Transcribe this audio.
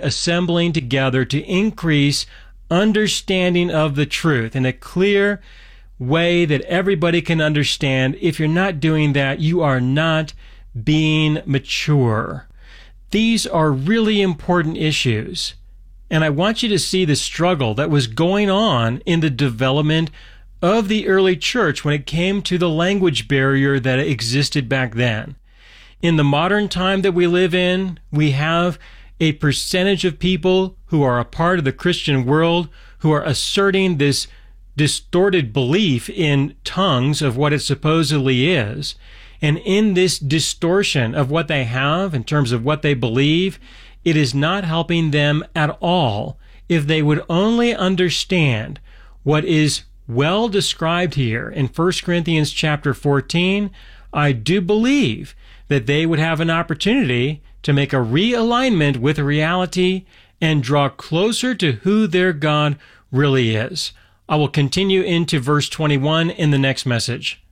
assembling together to increase understanding of the truth in a clear way that everybody can understand. If you're not doing that, you are not being mature. These are really important issues. And I want you to see the struggle that was going on in the development of the early church when it came to the language barrier that existed back then. In the modern time that we live in, we have a percentage of people who are a part of the Christian world who are asserting this distorted belief in tongues of what it supposedly is. And in this distortion of what they have in terms of what they believe, it is not helping them at all. If they would only understand what is well described here in 1 Corinthians chapter 14, I do believe that they would have an opportunity to make a realignment with reality and draw closer to who their God really is. I will continue into verse 21 in the next message.